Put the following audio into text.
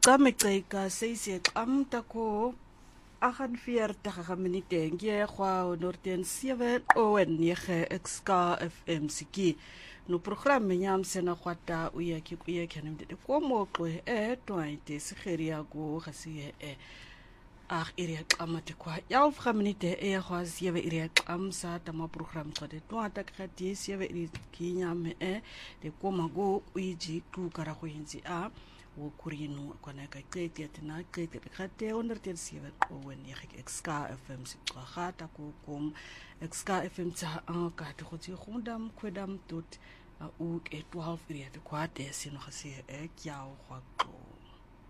Cameceka seisek amtako 48 minute ngie kwa Norden 7 o 9 XK FM siki no programme nyam sena kwata uya kikuye kanimde ko mokwe twaite sigeria go gasiye iria klamate kwa 11 minute kwa 7 iria klamsa tama program kwade twata kati 7 iria kinyame de komago uiji ku kara kwenzi wo kurinu kwana ka qete tena qete khate onder 7 o wen XK FM siqhata ku kom XK FM tsa ka te khotsi khundam kwedam tot u ke 12 iria te kwate sino khasi kyao khwaqo